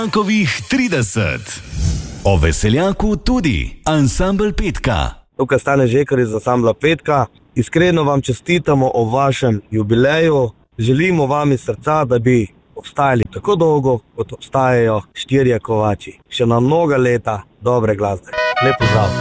Veseljakovih 30. O Veseljaku tudi ansambel Petka. Tukaj Stane Žekar iz ansambla Petka. Iskreno vam čestitamo o vašem jubileju. Želimo vam iz srca, da bi obstajali tako dolgo, kot obstajajo štirje kovači. Še na mnoga leta dobre glasbe. Lep pozdrav.